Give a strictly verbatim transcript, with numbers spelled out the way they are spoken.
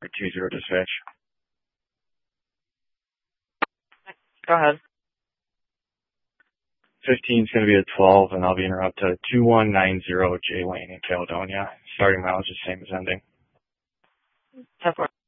traffic two zero dispatch. Go ahead. fifteen is going to be a twelve, and I'll be en route to two one nine zero J Lane in Caledonia. Starting mileage is the same as ending. ten four.